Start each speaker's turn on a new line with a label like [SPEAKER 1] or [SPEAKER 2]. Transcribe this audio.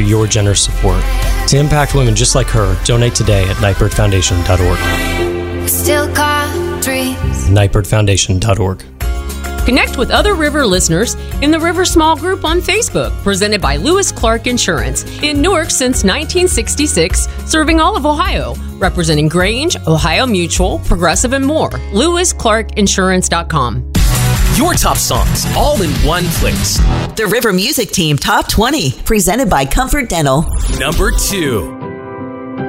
[SPEAKER 1] your generous support. To impact women just like her, donate today at nightbirdfoundation.org.
[SPEAKER 2] Still got dreams.
[SPEAKER 1] nightbirdfoundation.org.
[SPEAKER 3] Connect with other River listeners in the River Small Group on Facebook, presented by Lewis Clark Insurance. In Newark since 1966, serving all of Ohio, representing Grange, Ohio Mutual, Progressive, and more. LewisClarkInsurance.com.
[SPEAKER 4] Your top songs, all in one place.
[SPEAKER 5] The River Music Team Top 20, presented by Comfort Dental.
[SPEAKER 4] Number 2.